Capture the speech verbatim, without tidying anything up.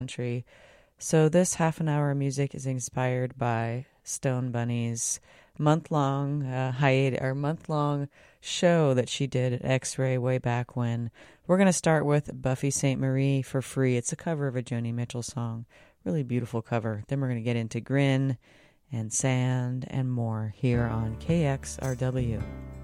country. So this half an hour of music is inspired by Stone Bunny's month-long uh, hiatus or month-long show that she did at X-Ray way back when. We're going to start with Buffy Sainte Marie for Free. It's a cover of a Joni Mitchell song. Really beautiful cover. Then we're going to get into Grin and Sand and more here on K X R W.